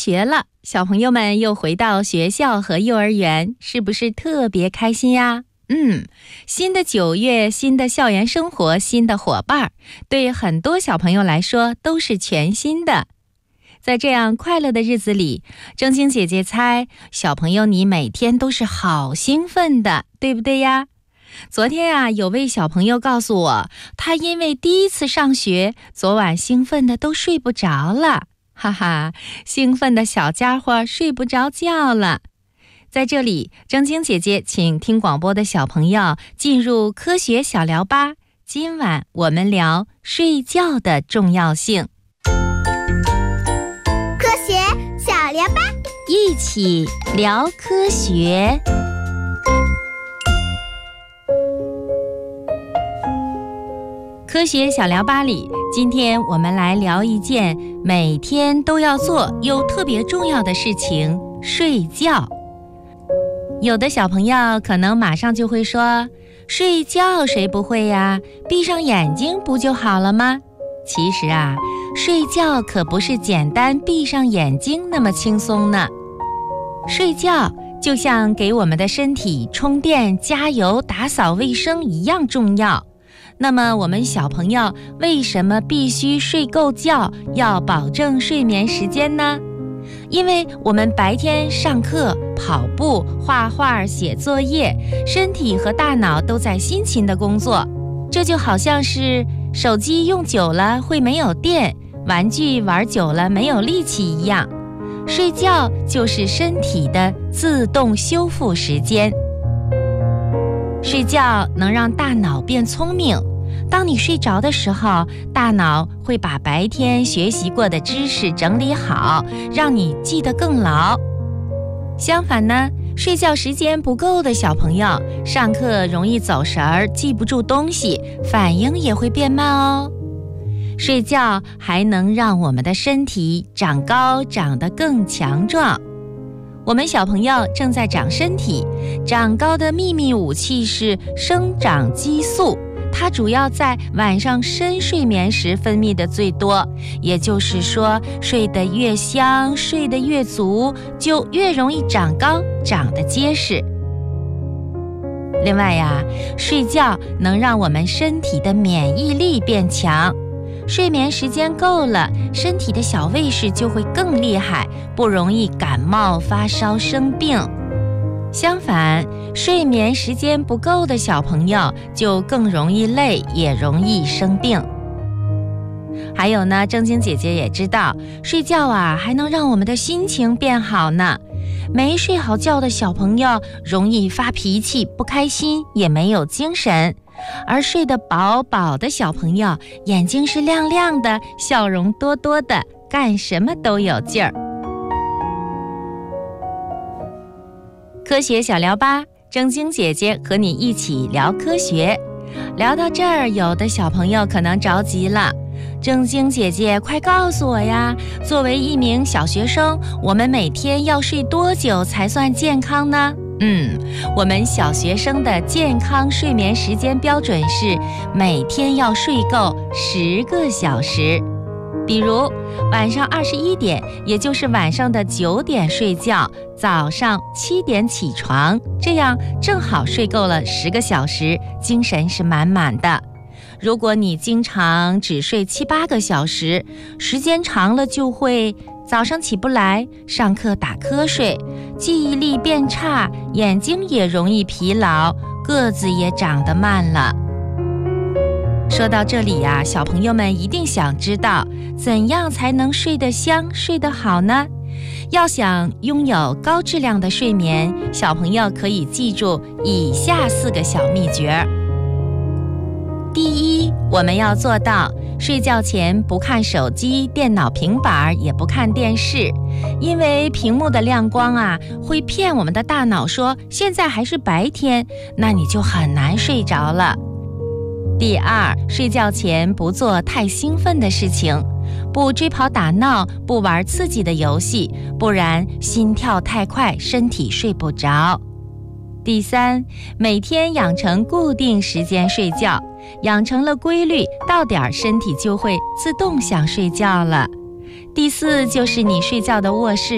学了，小朋友们又回到学校和幼儿园，是不是特别开心呀？新的9月，新的校园生活，新的伙伴，对很多小朋友来说都是全新的。在这样快乐的日子里，正晶姐姐猜，小朋友你每天都是好兴奋的，对不对呀？昨天啊，有位小朋友告诉我，他因为第一次上学，昨晚兴奋的都睡不着了。哈哈，兴奋的小家伙睡不着觉了。在这里，正晶姐姐请听广播的小朋友进入科学小聊吧。今晚我们聊睡觉的重要性。 科学小聊吧， 一起聊科学。科学小聊吧里，今天我们来聊一件每天都要做又特别重要的事情——睡觉。有的小朋友可能马上就会说，睡觉谁不会呀？闭上眼睛不就好了吗？其实啊，睡觉可不是简单闭上眼睛那么轻松呢。睡觉就像给我们的身体充电、加油、打扫卫生一样重要。那么我们小朋友为什么必须睡够觉，要保证睡眠时间呢？因为我们白天上课、跑步、画画、写作业，身体和大脑都在辛勤的工作。这就好像是手机用久了会没有电，玩具玩久了没有力气一样。睡觉就是身体的自动修复时间。睡觉能让大脑变聪明。当你睡着的时候，大脑会把白天学习过的知识整理好，让你记得更牢。相反呢，睡觉时间不够的小朋友，上课容易走神儿，记不住东西，反应也会变慢哦。睡觉还能让我们的身体长高，长得更强壮。我们小朋友正在长身体，长高的秘密武器是生长激素，它主要在晚上深睡眠时分泌的最多，也就是说，睡得越香，睡得越足，就越容易长高，长得结实。另外呀，睡觉能让我们身体的免疫力变强。睡眠时间够了，身体的小卫士就会更厉害，不容易感冒、发烧、生病。相反，睡眠时间不够的小朋友就更容易累，也容易生病。还有呢，正晶姐姐也知道，睡觉啊还能让我们的心情变好呢。没睡好觉的小朋友容易发脾气、不开心，也没有精神。而睡得饱饱的小朋友，眼睛是亮亮的，笑容多多的，干什么都有劲儿。科学小聊吧，正晶姐姐和你一起聊科学。聊到这儿，有的小朋友可能着急了，正晶姐姐快告诉我呀，作为一名小学生，我们每天要睡多久才算健康呢？我们小学生的健康睡眠时间标准是每天要睡够10个小时。比如晚上21点，也就是晚上的9点睡觉，早上7点起床，这样正好睡够了10个小时，精神是满满的。如果你经常只睡7、8个小时，时间长了就会早上起不来，上课打瞌睡，记忆力变差，眼睛也容易疲劳，个子也长得慢了。说到这里呀，小朋友们一定想知道，怎样才能睡得香、睡得好呢？要想拥有高质量的睡眠，小朋友可以记住以下4个小秘诀。第一，我们要做到睡觉前不看手机、电脑、平板，也不看电视，因为屏幕的亮光啊，会骗我们的大脑说现在还是白天，那你就很难睡着了。第二，睡觉前不做太兴奋的事情，不追跑打闹，不玩刺激的游戏，不然心跳太快，身体睡不着。第三，每天养成固定时间睡觉，养成了规律，到点身体就会自动想睡觉了。第四，就是你睡觉的卧室